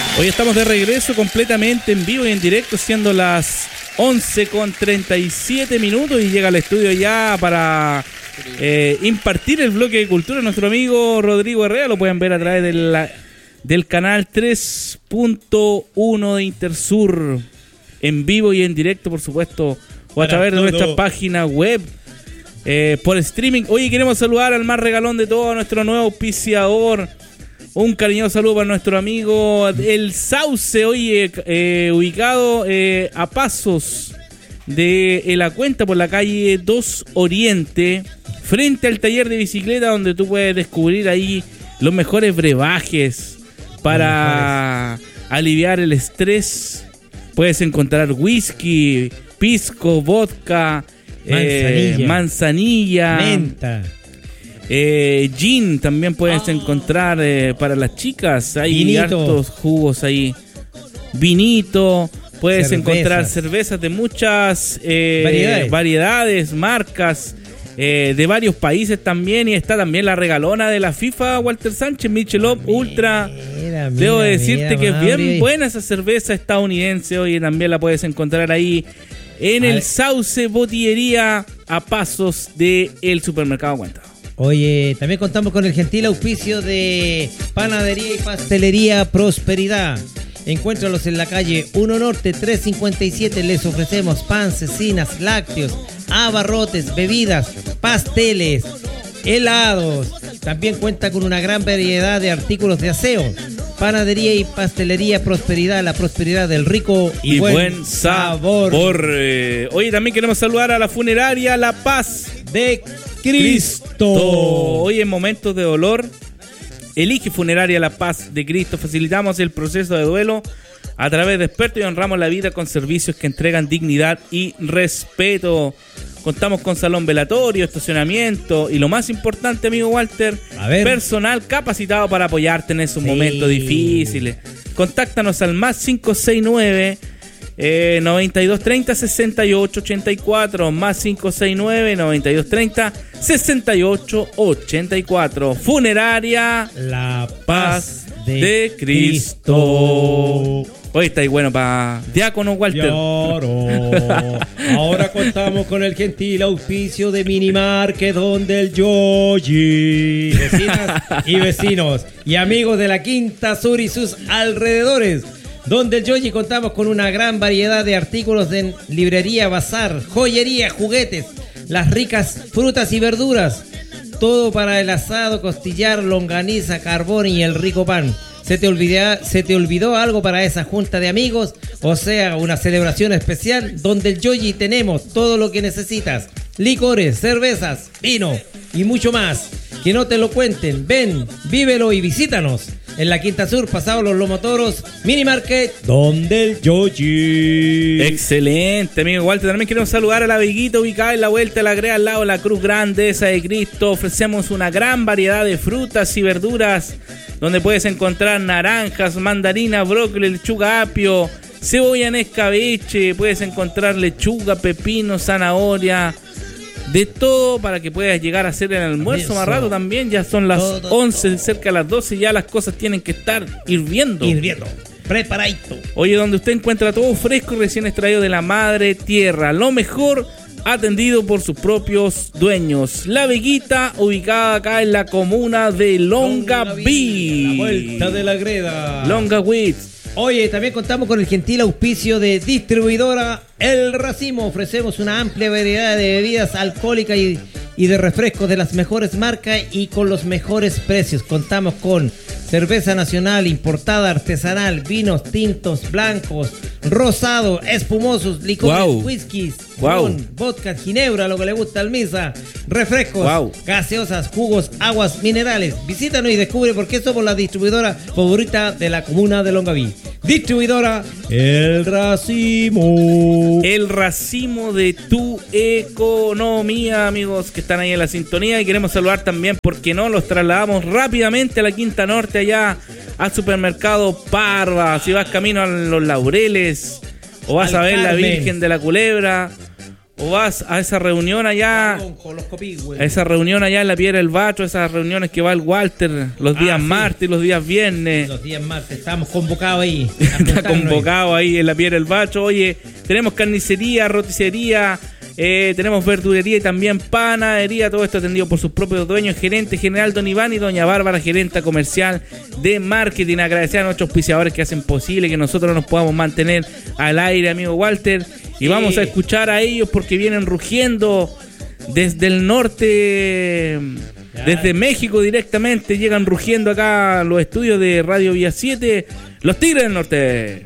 Hoy estamos de regreso completamente en vivo y en directo, siendo las 11:37 y llega al estudio ya para impartir el bloque de cultura nuestro amigo Rodrigo Herrera. Lo pueden ver a través del canal 3.1 de Intersur, en vivo y en directo, por supuesto, o a través de nuestra página web, por streaming. Oye, queremos saludar al más regalón de todo, a nuestro nuevo auspiciador. Un cariñoso saludo para nuestro amigo El Sauce, oye, ubicado a pasos de La Cuenta, por la calle 2 Oriente, frente al taller de bicicleta, donde tú puedes descubrir ahí los mejores brebajes para aliviar el estrés. Puedes encontrar whisky, pisco, vodka, manzanilla, menta. Gin también puedes encontrar para las chicas. Hay hartos jugos ahí. Vinito. Puedes encontrar cervezas de muchas variedades, marcas, de varios países también. Y está también la regalona de la FIFA, Walter Sánchez, Michelob Ultra. Debo decirte que es bien buena esa cerveza estadounidense. Oye, también la puedes encontrar ahí en el Sauce Botillería, a pasos del supermercado Cuenta. Oye, también contamos con el gentil auspicio de Panadería y Pastelería Prosperidad. Encuéntralos en la calle 1 Norte 357. Les ofrecemos pan, cecinas, lácteos, abarrotes, bebidas, pasteles, helados. También cuenta con una gran variedad de artículos de aseo. Panadería y Pastelería Prosperidad, la prosperidad del rico y buen sabor. Oye, también queremos saludar a la funeraria La Paz de Cristo. Hoy en momentos de dolor, elige Funeraria La Paz de Cristo. Facilitamos el proceso de duelo a través de expertos y honramos la vida con servicios que entregan dignidad y respeto. Contamos con salón velatorio, estacionamiento y lo más importante, amigo Walter, personal capacitado para apoyarte en esos momentos difíciles. Contáctanos al más 569 9230 6884, más 569 9230 6884. Funeraria La Paz de Cristo. Hoy está ahí bueno para diácono Walter. Ahora contamos con el gentil auspicio de Minimarket, donde el Yoyi. Vecinas y vecinos y amigos de la Quinta Sur y sus alrededores, donde el Yoyi contamos con una gran variedad de artículos de librería, bazar, joyería, juguetes, las ricas frutas y verduras, todo para el asado, costillar, longaniza, carbón y el rico pan. ¿Se te olvidó algo para esa junta de amigos? O sea, una celebración especial, donde el Yoyi tenemos todo lo que necesitas: licores, cervezas, vino y mucho más. Que no te lo cuenten. Ven, vívelo y visítanos en la Quinta Sur, pasado los Lomotoros, Minimarket, donde el Yoyi. Excelente, amigo Walter. También queremos saludar a La Veguita, ubicada en la Vuelta de la Grea, al lado de la Cruz Grande esa de Cristo. Ofrecemos una gran variedad de frutas y verduras, donde puedes encontrar naranjas, mandarinas, brócoli, lechuga, apio, cebolla en escabeche. Puedes encontrar lechuga, pepino, zanahoria, de todo para que puedas llegar a hacer el almuerzo más rato también. Ya son las 11, cerca de las 12, ya las cosas tienen que estar hirviendo. Preparadito. Oye, donde usted encuentra todo fresco y recién extraído de la madre tierra. Lo mejor atendido por sus propios dueños. La Veguita, ubicada acá en la comuna de Longaví. La Vuelta de la Greda. Longaví. Oye, también contamos con el gentil auspicio de distribuidora El Racimo. Ofrecemos una amplia variedad de bebidas alcohólicas y de refrescos de las mejores marcas y con los mejores precios. Contamos con cerveza nacional, importada, artesanal, vinos tintos, blancos, rosados, espumosos, licores, whiskies, ron, vodka, ginebra, lo que le gusta al Misa, refrescos, gaseosas, jugos, aguas minerales. Visítanos y descubre por qué somos la distribuidora favorita de la comuna de Longaví. Distribuidora El Racimo. El racimo de tu economía, amigos que están ahí en la sintonía. Y queremos saludar también, porque no, los trasladamos rápidamente a la Quinta Norte, allá al supermercado Parva. Si vas camino a Los Laureles, o vas a ver la Virgen de la Culebra, o vas a esa reunión allá, Con los copigües. a esa reunión allá en la Piedra del Bacho, esas reuniones que va el Walter los días martes y los días viernes. Los días martes, estamos convocados ahí. Está convocado ahí en la Piedra del Bacho. Oye, tenemos carnicería, roticería, tenemos verdulería y también panadería. Todo esto atendido por sus propios dueños, gerente general don Iván y doña Bárbara, gerenta comercial de marketing. Agradecer a nuestros auspiciadores que hacen posible que nosotros nos podamos mantener al aire, amigo Walter. Y vamos a escuchar a ellos porque vienen rugiendo desde el norte, desde México directamente. Llegan rugiendo acá a los estudios de Radio Vía 7, los Tigres del Norte.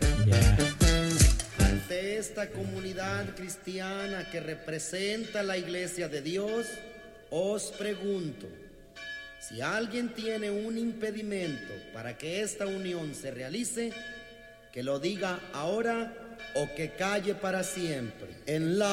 Ante esta comunidad cristiana que representa la Iglesia de Dios, os pregunto, si alguien tiene un impedimento para que esta unión se realice, que lo diga ahora o que calle para siempre. En la